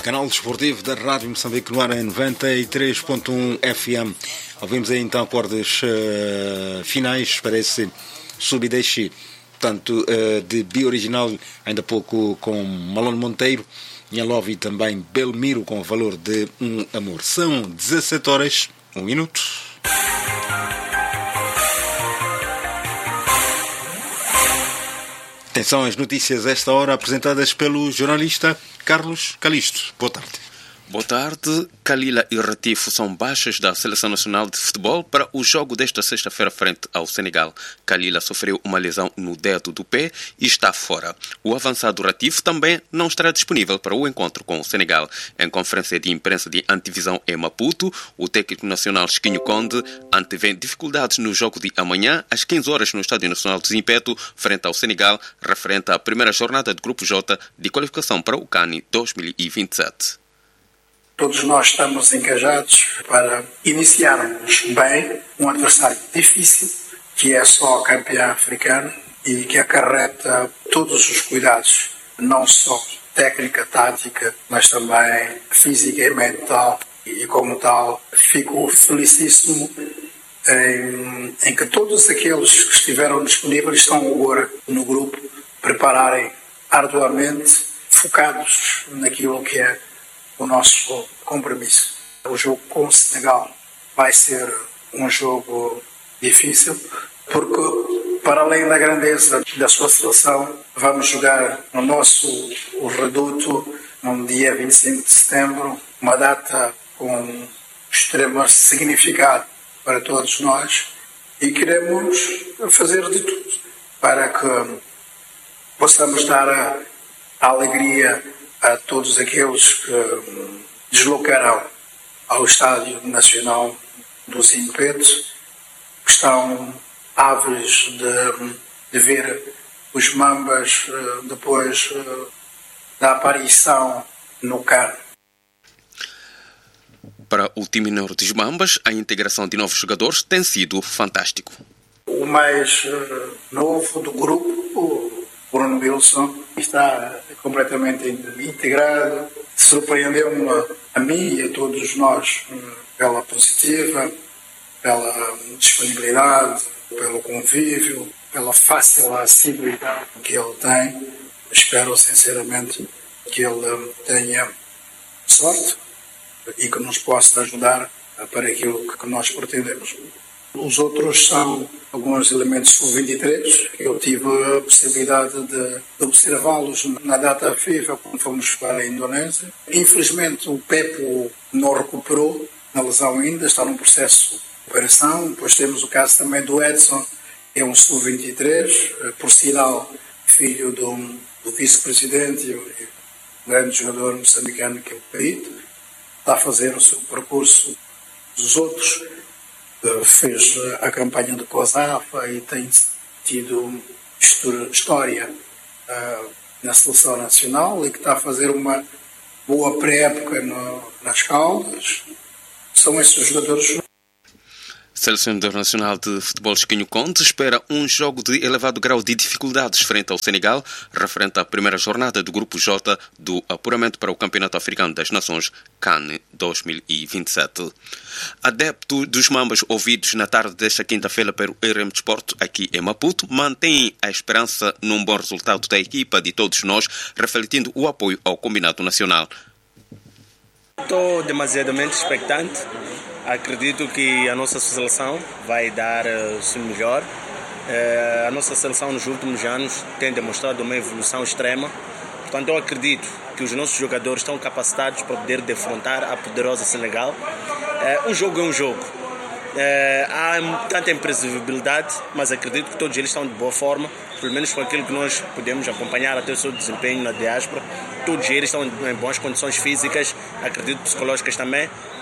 canal desportivo da Rádio Moçambique no ar em 93.1 FM. Ouvimos aí então acordes finais para esse Subideixi, portanto de Bi-Original, ainda há pouco com Malone Monteiro, e Love também Belmiro com o valor de um amor. São 17 horas, 1 minuto. Atenção às notícias esta hora apresentadas pelo jornalista Carlos Calisto. Boa tarde. Boa tarde. Kalila e Ratifo são baixas da Seleção Nacional de Futebol para o jogo desta sexta-feira frente ao Senegal. Kalila sofreu uma lesão no dedo do pé e está fora. O avançado Ratifo também não estará disponível para o encontro com o Senegal. Em conferência de imprensa de antevisão em Maputo, o técnico nacional Chiquinho Conde antevê dificuldades no jogo de amanhã, às 15 horas no Estádio Nacional de Zimpeto, frente ao Senegal, referente à primeira jornada do Grupo J de qualificação para o CAN 2027. Todos nós estamos engajados para iniciarmos bem um adversário difícil, que é só campeão africano e que acarreta todos os cuidados, não só técnica, tática, mas também física e mental. E como tal, fico felicíssimo em que todos aqueles que estiveram disponíveis estão agora no grupo, prepararem arduamente, focados naquilo que é o nosso compromisso. O jogo com o Senegal vai ser um jogo difícil, porque para além da grandeza da sua seleção, vamos jogar no nosso reduto no dia 25 de setembro, uma data com extremo significado para todos nós, e queremos fazer de tudo para que possamos dar a alegria a todos aqueles que deslocarão ao Estádio Nacional do Zimpeto, que estão ávidos de ver os Mambas depois da aparição no CAN. Para o time dos Mambas, a integração de novos jogadores tem sido fantástico. O mais novo do grupo, o Bruno Wilson, está completamente integrado. Surpreendeu-me a mim e a todos nós pela positiva, pela disponibilidade, pelo convívio, pela fácil acessibilidade que ele tem. Espero sinceramente que ele tenha sorte e que nos possa ajudar para aquilo que nós pretendemos. Os outros são alguns elementos sub-23. Eu tive a possibilidade de observá-los na data FIFA quando fomos para a Indonésia. Infelizmente o Pepo não recuperou na lesão ainda, está num processo de operação. Depois temos o caso também do Edson, que é um sub-23, por sinal filho do vice-presidente e um grande jogador moçambicano que é o Peito. Está a fazer o seu percurso. Dos outros fez a campanha do COSAFA e tem tido história na seleção nacional e que está a fazer uma boa pré-época nas Caldas. São esses os jogadores. Seleção Internacional de Futebol Chiquinho Conde espera um jogo de elevado grau de dificuldades frente ao Senegal, referente à primeira jornada do Grupo J do apuramento para o Campeonato Africano das Nações CAN 2027. Adeptos dos Mambas ouvidos na tarde desta quinta-feira pelo RM Desporto aqui em Maputo mantêm a esperança num bom resultado da equipa de todos nós, refletindo o apoio ao combinado nacional. Estou demasiadamente expectante. Acredito que a nossa seleção vai dar o seu melhor. A nossa seleção nos últimos anos tem demonstrado uma evolução extrema. Portanto, eu acredito que os nossos jogadores estão capacitados para poder defrontar a poderosa Senegal. Um jogo é um jogo. Há tanta imprevisibilidade, mas acredito que todos eles estão de boa forma, pelo menos com aquilo que nós podemos acompanhar até o seu desempenho na diáspora. Todos eles estão em boas condições físicas, acredito psicológicas também.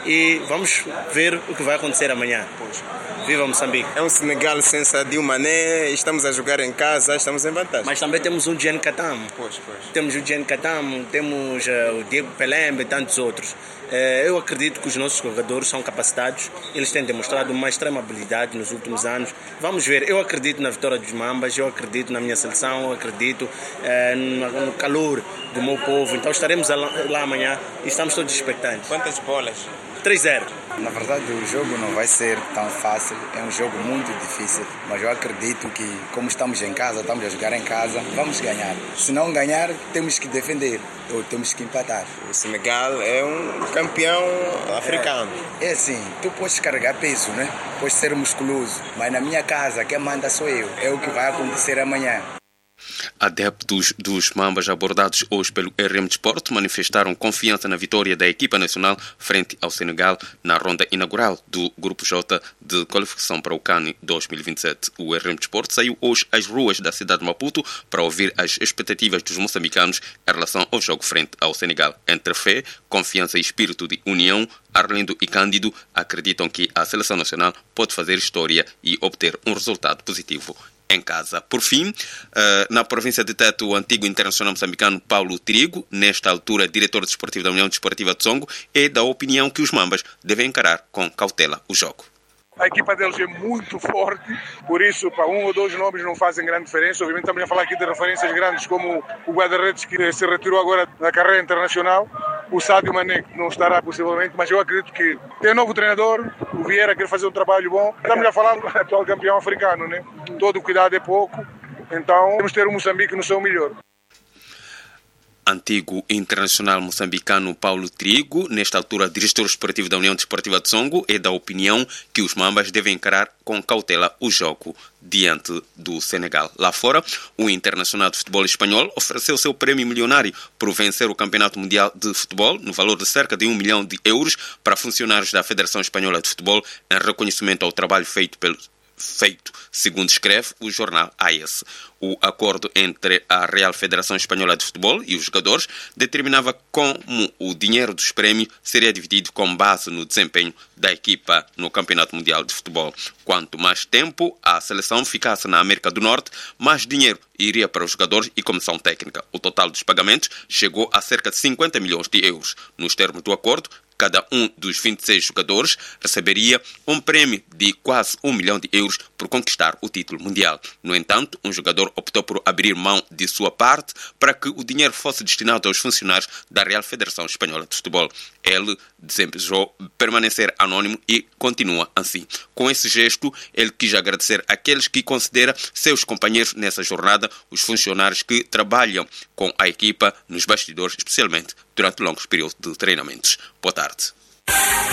e vamos ver o que vai acontecer amanhã. Viva Moçambique! É um Senegal sem Sadio Mané, estamos a jogar em casa, estamos em vantagem. Mas também temos o Dieng Katam. Pois. Temos o Dieng Katam, temos o Diego Pelembe e tantos outros. Eu acredito que os nossos jogadores são capacitados, eles têm demonstrado uma extrema habilidade nos últimos anos. Vamos ver, eu acredito na vitória dos Mambas, eu acredito na minha seleção, eu acredito no calor do meu povo. Então estaremos lá amanhã e estamos todos expectantes. Quantas bolas? 3-0. Na verdade, o jogo não vai ser tão fácil, é um jogo muito difícil, mas eu acredito que, como estamos em casa, estamos a jogar em casa, vamos ganhar. Se não ganhar, temos que defender ou temos que empatar. O Senegal é um campeão africano. É assim, tu podes carregar peso, né? Podes ser musculoso, mas na minha casa, quem manda sou eu. É o que vai acontecer amanhã. Adeptos dos Mambas abordados hoje pelo RM Desporto manifestaram confiança na vitória da equipa nacional frente ao Senegal na ronda inaugural do Grupo J de qualificação para o CAN 2027. O RM Desporto saiu hoje às ruas da cidade de Maputo para ouvir as expectativas dos moçambicanos em relação ao jogo frente ao Senegal. Entre fé, confiança e espírito de união, Arlindo e Cândido acreditam que a seleção nacional pode fazer história e obter um resultado positivo em casa. Por fim, na província de Tete, o antigo internacional moçambicano Paulo Trigo, nesta altura diretor desportivo da União Desportiva de Songo, é da opinião que os Mambas devem encarar com cautela o jogo. A equipa deles é muito forte, por isso, para um ou dois nomes não fazem grande diferença. Obviamente, estamos a falar aqui de referências grandes, como o guarda-redes que se retirou agora da carreira internacional, o Sadio Mané, que não estará possivelmente, mas eu acredito que tem um novo treinador, o Vieira quer fazer um trabalho bom. Estamos a falar do atual campeão africano, né? Todo cuidado é pouco, então temos que ter o Moçambique no seu melhor. Antigo internacional moçambicano Paulo Trigo, nesta altura diretor esportivo da União Desportiva de Songo, é da opinião que os Mambas devem encarar com cautela o jogo diante do Senegal. Lá fora, o internacional de futebol espanhol ofereceu seu prémio milionário por vencer o Campeonato Mundial de Futebol no valor de cerca de 1 milhão de euros para funcionários da Federação Espanhola de Futebol em reconhecimento ao trabalho feito, segundo escreve o jornal AS. O acordo entre a Real Federação Espanhola de Futebol e os jogadores determinava como o dinheiro dos prémios seria dividido com base no desempenho da equipa no Campeonato Mundial de Futebol. Quanto mais tempo a seleção ficasse na América do Norte, mais dinheiro iria para os jogadores e comissão técnica. O total dos pagamentos chegou a cerca de 50 milhões de euros. Nos termos do acordo, cada um dos 26 jogadores receberia um prémio de quase 1 milhão de euros por conquistar o título mundial. No entanto, um jogador optou por abrir mão de sua parte para que o dinheiro fosse destinado aos funcionários da Real Federação Espanhola de Futebol. Ele desejou permanecer anônimo e continua assim. Com esse gesto, ele quis agradecer àqueles que considera seus companheiros nessa jornada, os funcionários que trabalham com a equipa nos bastidores, especialmente durante longos períodos de treinamentos. Boa tarde.